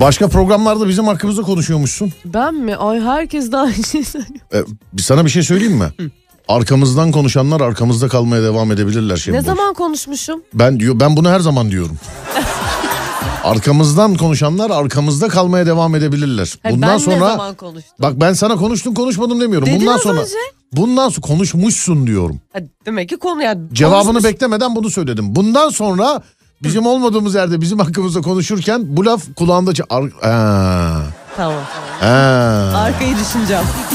Başka programlarda bizim hakkımızda konuşuyormuşsun. Ben mi? Ay herkes de aynı şey söylüyor. Sana bir şey söyleyeyim mi? Arkamızdan konuşanlar arkamızda kalmaya devam edebilirler şimdi. Ne zaman konuşmuşum? Ben bunu her zaman diyorum. Arkamızdan konuşanlar arkamızda kalmaya devam edebilirler. Hayır, Bundan ben sonra ne zaman konuştum? bak ben sana konuştum konuşmadım demiyorum. Dedin az önce. Bundan sonra konuşmuşsun diyorum. Demek ki konu yani. Cevabını beklemeden bunu söyledim. Bundan sonra bizim olmadığımız yerde bizim hakkımızda konuşurken bu laf kulağında Tamam. Ha. Arkayı düşüneceğim.